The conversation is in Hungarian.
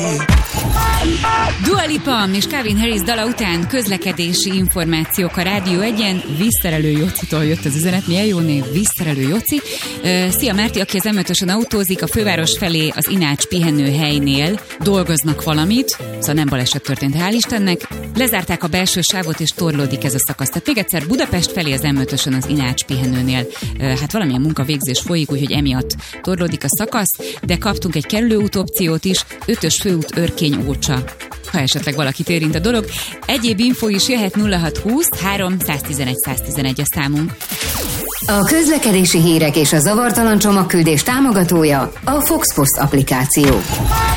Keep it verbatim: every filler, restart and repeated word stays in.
Dua Lipa és Calvin Harris dala után közlekedési információk a Rádió egyen. Vízszerelő Jocitól jött az üzenet. Milyen jó név, Vízszerelő Joci. Uh, szia Márti, aki az em ötösen autózik, a főváros felé az Inács pihenőhelynél dolgoznak valamit, szóval nem baleset történt, hál' Istennek. Lezárták a belső sávot, és torlódik ez a szakasz. Tehát még egyszer Budapest felé az em ötösen az Inács pihenőnél. Uh, hát valamilyen munkavégzés folyik, úgyhogy emiatt torlódik a szakasz, de kaptunk egy kerülőút opciót is, ötös főút Örkény Ócsa, ha esetleg valakit érint a dolog. Egyéb info is jöhet. Nulla hat húsz három tizenegy száztizenegy a számunk. A közlekedési hírek és a zavartalan csomagküldés támogatója a Fox Post applikáció.